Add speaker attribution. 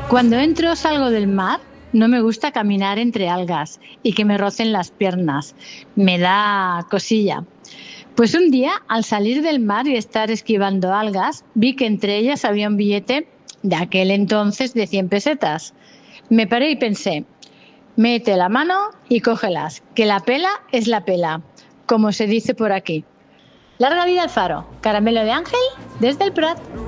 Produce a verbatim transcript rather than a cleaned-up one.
Speaker 1: Cuando entro o salgo del mar, no me gusta caminar entre algas y que me rocen las piernas. Me da cosilla. Pues un día, al salir del mar y estar esquivando algas, vi que entre ellas había un billete de aquel entonces de cien pesetas. Me paré y pensé, mete la mano y cógelas, que la pela es la pela, como se dice por aquí. Larga vida al faro. Caramelo de Ángel desde el Prat.